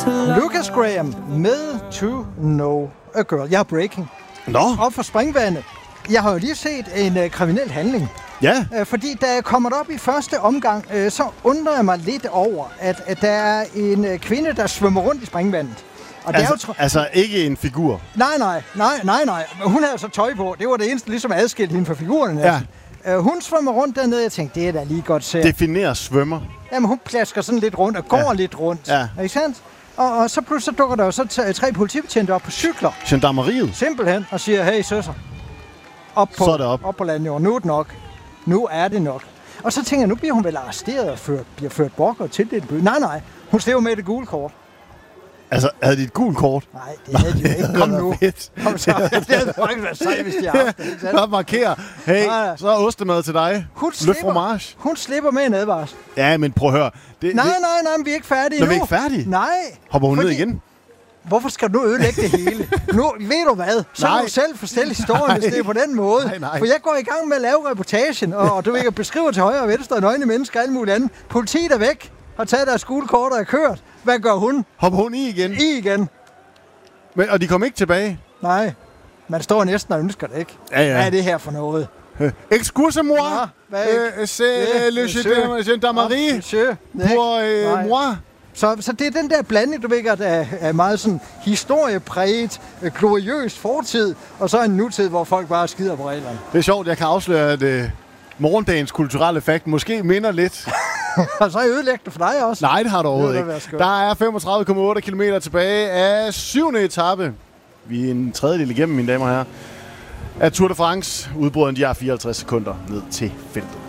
Lucas Graham med To Know a Girl. Jeg har breaking. Nå. Op for springvandet. Jeg har jo lige set en kriminel handling. Ja. Fordi da jeg kommer op i første omgang, så undrer jeg mig lidt over, at der er en kvinde, der svømmer rundt i springvandet. Og Altså ikke en figur? Nej. Hun havde så tøj på. Det var det eneste, ligesom adskilte hende fra figurerne. Ja. Hun svømmer rundt dernede, og jeg tænkte, det er da lige godt set. Definerer svømmer. Jamen, hun plasker sådan lidt rundt og går lidt rundt. Ja. Ikke sandt? Og så pludselig dukker der jo så 3 politibetjente op på cykler. Gendarmeriet. Simpelthen. Og siger, hey søster, op på landjorden. Nu er det nok. Nu er det nok. Og så tænker jeg, nu bliver hun vel arresteret og bliver ført bok og tildelt bøde. Nej. Hun slever med det gule kort. Altså, havde de et gult kort? Nej, det havde de jo ikke. Kom nu. Kom så. Det havde faktisk været sejt, hvis de har haft det. Bare markere. Hey, så er ostemad til dig. Le fromage. Hun slipper med en advarsel. Ja, men prøv at høre. Nej, vi er ikke færdige nu. Nu Er vi ikke færdige? Nej. Hopper hun ned igen? Hvorfor skal du nu ødelægge det hele? Nu, ved du hvad? Så må du selv fortælle historien, hvis det er på den måde. Nej. For jeg går i gang med at lave reportagen, og du ikke beskriver til højre og venstre, nøgne mennesker og alt muligt andet. Politiet er væk, har taget deres gule kort og er kørt. Hvad gør hun? Hopper hun i igen? I igen. Men, og de kom ikke tilbage? Nej. Man står næsten og ønsker det, ikke? Ja. Hvad er det her for noget? Excusez-moi, c'est le gendarmerie pour moi. Så det er den der blanding, du ved, der er meget sådan historiepræget, gloriøst fortid, og så en nutid, hvor folk bare skider på reglerne. Det er sjovt, jeg kan afsløre, at morgendagens kulturelle fakt måske minder lidt. Og så er jeg ødelægget for dig også. Nej, det har du overhovedet ikke. Der er 35,8 kilometer tilbage af 7. etape. Vi er en tredjedel igennem, mine damer og herrer. Af Tour de France. Udbryderen, de har 54 sekunder ned til feltet.